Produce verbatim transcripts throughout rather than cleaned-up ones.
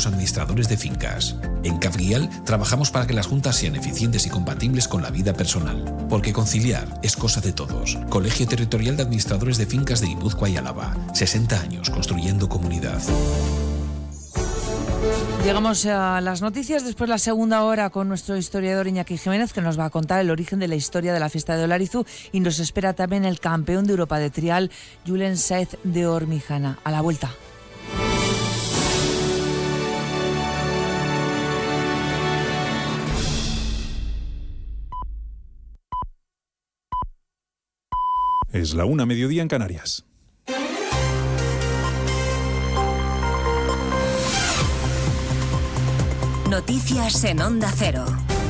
los administradores de fincas. En Cafguial trabajamos para que las juntas sean eficientes y compatibles con la vida personal, porque conciliar es cosa de todos. Colegio Territorial de Administradores de Fincas de Guipúzcoa y Álava. sesenta años construyendo comunidad. Llegamos a las noticias, después la segunda hora con nuestro historiador Iñaki Jiménez, que nos va a contar el origen de la historia de la fiesta de Olarizu, y nos espera también el campeón de Europa de trial, Julen Saez de Ormijana. A la vuelta. Es la una, mediodía en Canarias. Noticias en Onda Cero.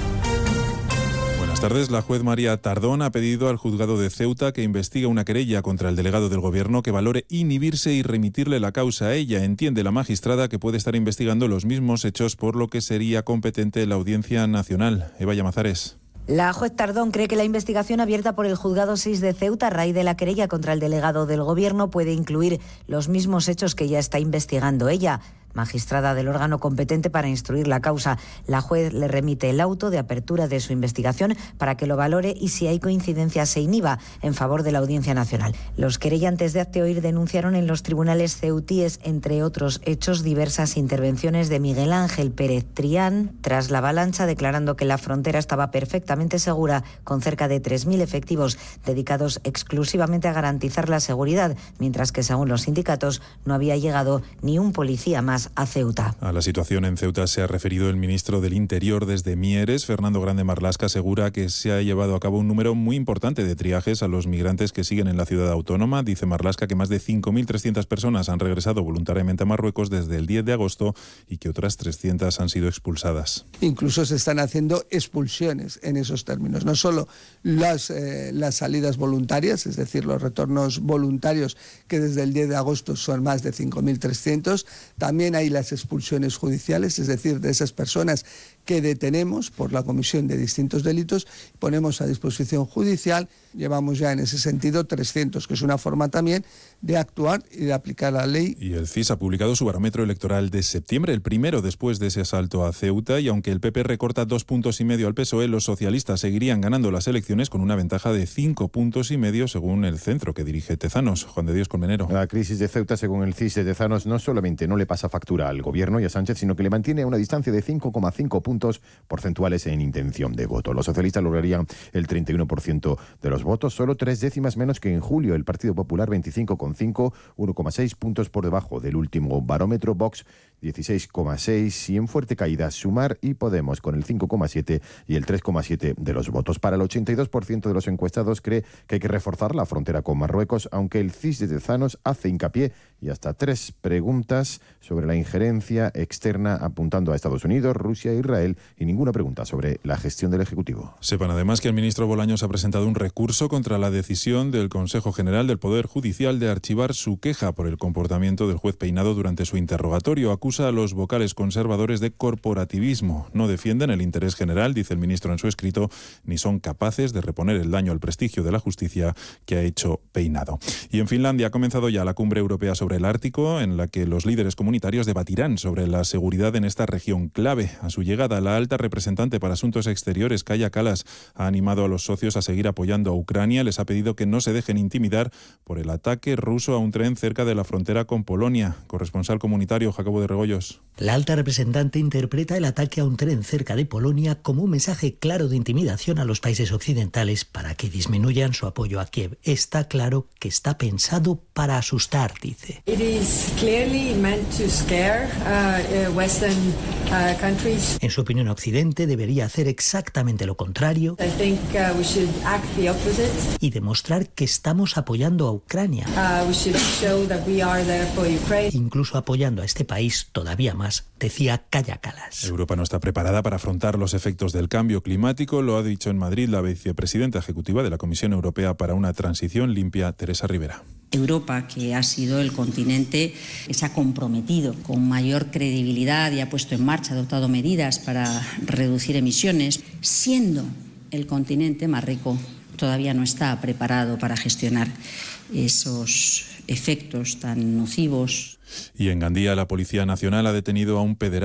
Buenas tardes. La juez María Tardón ha pedido al juzgado de Ceuta que investigue una querella contra el delegado del Gobierno que valore inhibirse y remitirle la causa a ella. Entiende la magistrada que puede estar investigando los mismos hechos, por lo que sería competente la Audiencia Nacional. Eva Llamazares. La juez Tardón cree que la investigación abierta por el Juzgado seis de Ceuta a raíz de la querella contra el delegado del Gobierno puede incluir los mismos hechos que ya está investigando ella. Magistrada del órgano competente para instruir la causa, la juez le remite el auto de apertura de su investigación para que lo valore y, si hay coincidencia, se inhiba en favor de la Audiencia Nacional. Los querellantes de Hazte Oír denunciaron en los tribunales ceutíes, entre otros hechos, diversas intervenciones de Miguel Ángel Pérez Trián tras la avalancha, declarando que la frontera estaba perfectamente segura, con cerca de tres mil efectivos dedicados exclusivamente a garantizar la seguridad, mientras que, según los sindicatos, no había llegado ni un policía más a Ceuta. A la situación en Ceuta se ha referido el ministro del Interior desde Mieres. Fernando Grande Marlaska asegura que se ha llevado a cabo un número muy importante de triajes a los migrantes que siguen en la ciudad autónoma. Dice Marlaska que más de cinco mil trescientas personas han regresado voluntariamente a Marruecos desde el diez de agosto y que otras trescientas han sido expulsadas. Incluso se están haciendo expulsiones en esos términos. No solo las, eh, las salidas voluntarias, es decir, los retornos voluntarios, que desde el diez de agosto son más de cinco mil trescientos, también hay las expulsiones judiciales, es decir, de esas personas que detenemos por la comisión de distintos delitos, ponemos a disposición judicial. Llevamos ya en ese sentido trescientos, que es una forma también de actuar y de aplicar la ley. Y el C I S ha publicado su barómetro electoral de septiembre, el primero después de ese asalto a Ceuta, y aunque el P P recorta dos puntos y medio al P S O E, los socialistas seguirían ganando las elecciones con una ventaja de cinco puntos y medio según el centro que dirige Tezanos. Juan de Dios Colmenero. La crisis de Ceuta, según el C I S de Tezanos, no solamente no le pasa factura al Gobierno y a Sánchez, sino que le mantiene a una distancia de cinco coma cinco puntos porcentuales en intención de voto. Los socialistas lograrían el treinta y uno por ciento de los votos, solo tres décimas menos que en julio. El Partido Popular veinticinco coma cinco, uno coma seis puntos por debajo del último barómetro. Vox dieciséis coma seis y en fuerte caída Sumar y Podemos con el cinco coma siete y el tres coma siete de los votos. Para el ochenta y dos por ciento de los encuestados cree que hay que reforzar la frontera con Marruecos, aunque el C I S de Tezanos hace hincapié y hasta tres preguntas sobre la injerencia externa, apuntando a Estados Unidos, Rusia e Israel, y ninguna pregunta sobre la gestión del Ejecutivo. Sepan además que el ministro Bolaños ha presentado un recurso contra la decisión del Consejo General del Poder Judicial de archivar su queja por el comportamiento del juez Peinado durante su interrogatorio. Acusa a los vocales conservadores de corporativismo. No defienden el interés general, dice el ministro en su escrito, ni son capaces de reponer el daño al prestigio de la justicia que ha hecho Peinado. Y en Finlandia ha comenzado ya la cumbre europea sobre el Ártico, en la que los líderes comunitarios debatirán sobre la seguridad en esta región clave. A su llegada, la alta representante para Asuntos Exteriores, Kaja Kallas, ha animado a los socios a seguir apoyando a Ucrania. Les ha pedido que no se dejen intimidar por el ataque ruso a un tren cerca de la frontera con Polonia. Corresponsal comunitario Jacobo de Regoyos. La alta representante interpreta el ataque a un tren cerca de Polonia como un mensaje claro de intimidación a los países occidentales para que disminuyan su apoyo a Kiev. Está claro que está pensado para asustar, dice. It is clearly meant to scare uh, Western uh, countries. En su opinión, Occidente debería hacer exactamente lo contrario. I think uh, we should act the opposite. Y demostrar que estamos apoyando a Ucrania. Uh, we should show that we are there for Ukraine. Incluso apoyando a este país todavía más, decía Kaja Kallas. Europa no está preparada para afrontar los efectos del cambio climático, lo ha dicho en Madrid la vicepresidenta ejecutiva de la Comisión Europea para una Transición Limpia, Teresa Rivera. Europa, que ha sido el continente que se ha comprometido con mayor credibilidad y ha puesto en marcha, ha adoptado medidas para reducir emisiones, siendo el continente más rico, todavía no está preparado para gestionar esos efectos tan nocivos. Y en Gandía, la Policía Nacional ha detenido a un pederasta